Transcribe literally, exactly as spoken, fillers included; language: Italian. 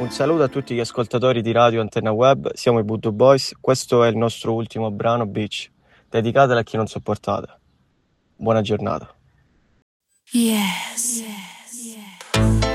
Un saluto a tutti gli ascoltatori di Radio Antenna Web, siamo i Voodoo Boys, questo è il nostro ultimo brano Beach, dedicato a chi non sopportate. Buona giornata. Yes.